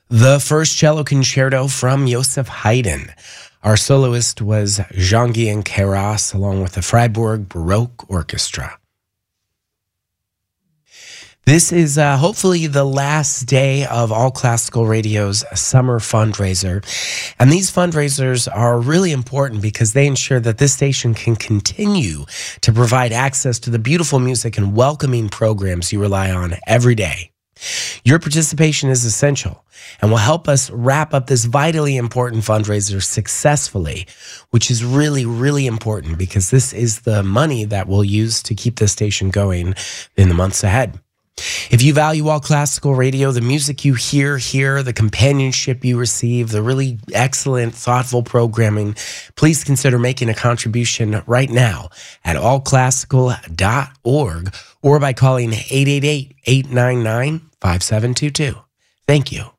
The first cello concerto from Joseph Haydn. Our soloist was Jean-Guy Queyras, along with the Freiburg Baroque Orchestra. This is hopefully the last day of All Classical Radio's summer fundraiser. And these fundraisers are really important because they ensure that this station can continue to provide access to the beautiful music and welcoming programs you rely on every day. Your participation is essential and will help us wrap up this vitally important fundraiser successfully, which is really, really important because this is the money that we'll use to keep this station going in the months ahead. If you value All Classical Radio, the music you hear here, the companionship you receive, the really excellent, thoughtful programming, please consider making a contribution right now at allclassical.org or by calling 888-899-5722. Thank you.